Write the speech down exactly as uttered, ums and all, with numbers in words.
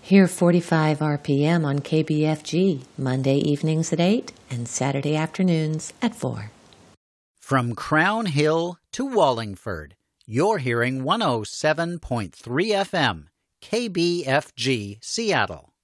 Hear forty-five R P M on K B F G, Monday evenings at eight and Saturday afternoons at four. From Crown Hill to Wallingford, you're hearing one oh seven point three F M, K B F G, Seattle.